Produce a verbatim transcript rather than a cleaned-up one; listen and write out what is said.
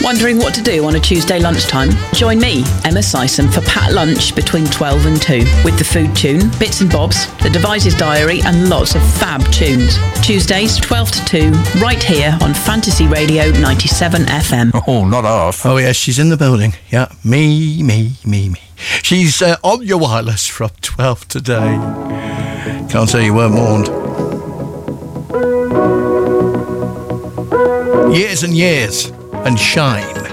Wondering what to do on a Tuesday lunchtime? Join me, Emma Sison, for Pat Lunch between twelve and two, with the food tune, bits and bobs, the Devices Diary, and lots of fab tunes. Tuesdays, twelve to two, right here on Fantasy Radio ninety-seven F M. Oh, not half. Oh, yes, she's in the building. Yeah, me, me, me, me. She's uh, on your wireless from twelve today. Can't say you weren't warned. Years and years and shine.